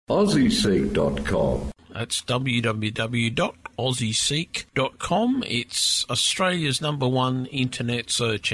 AussieSeek.com. That's www.aussieseek.com. It's Australia's #1 internet search